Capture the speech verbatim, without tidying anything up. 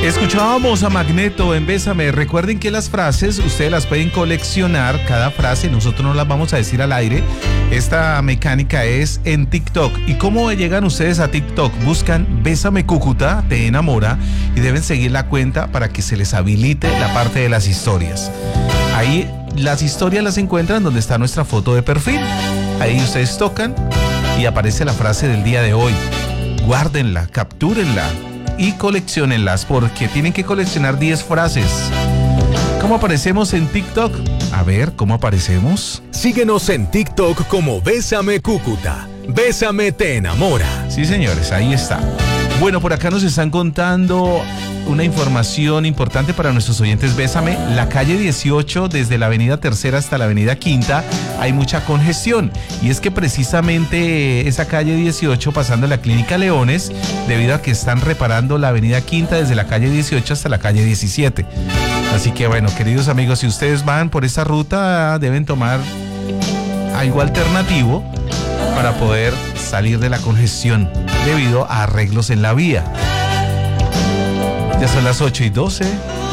Escuchábamos a Magneto en Bésame. Recuerden que las frases ustedes las pueden coleccionar, cada frase, nosotros no las vamos a decir al aire. Esta mecánica es en TikTok. ¿Y cómo llegan ustedes a TikTok? Buscan Bésame Cúcuta, te enamora, y deben seguir la cuenta para que se les habilite la parte de las historias. Ahí las historias las encuentran donde está nuestra foto de perfil. Ahí ustedes tocan y aparece la frase del día de hoy. Guárdenla, captúrenla y coleccionenlas, porque tienen que coleccionar diez frases. ¿Cómo aparecemos en TikTok? A ver, ¿cómo aparecemos? Síguenos en TikTok como Bésame Cúcuta. Bésame te enamora. Sí, señores, ahí está. Bueno, por acá nos están contando una información importante para nuestros oyentes. Bésame, la calle dieciocho, desde la avenida Tercera hasta la avenida Quinta, hay mucha congestión. Y es que precisamente esa calle dieciocho, pasando la Clínica Leones, debido a que están reparando la avenida Quinta desde la calle dieciocho hasta la calle diecisiete. Así que bueno, queridos amigos, si ustedes van por esa ruta, deben tomar algo alternativo para poder salir de la congestión debido a arreglos en la vía. Ya son las ocho y doce.